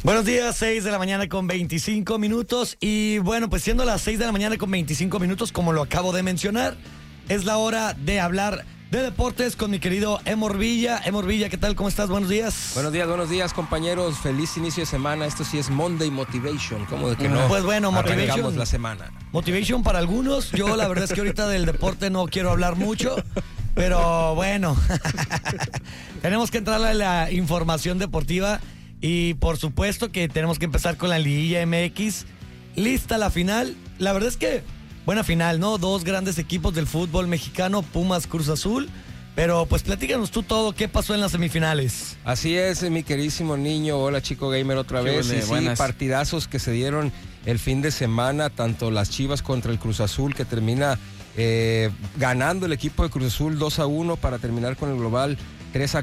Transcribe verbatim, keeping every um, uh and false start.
Buenos días, seis de la mañana con veinticinco minutos. Y bueno, pues siendo las seis de la mañana con veinticinco minutos, como lo acabo de mencionar, es la hora de hablar de deportes con mi querido Emor Villa. Emor Villa, ¿qué tal? ¿Cómo estás? Buenos días. Buenos días, buenos días, compañeros. Feliz inicio de semana. Esto sí es Monday Motivation. ¿Cómo de que no? Pues bueno, Motivation la semana. Motivation para algunos. Yo la verdad es que ahorita del deporte no quiero hablar mucho, pero bueno, tenemos que entrar a la información deportiva. Y por supuesto que tenemos que empezar con la Liguilla M X. Lista la final. La verdad es que buena final, ¿no? Dos grandes equipos del fútbol mexicano, Pumas, Cruz Azul. Pero pues platícanos tú todo, ¿qué pasó en las semifinales? Así es, mi queridísimo niño. Hola, Chico Gamer, otra Qué vez. buena, Y sí, buenas. partidazos que se dieron el fin de semana, tanto las Chivas contra el Cruz Azul, que termina eh, ganando el equipo de Cruz Azul dos a uno para terminar con el global tres a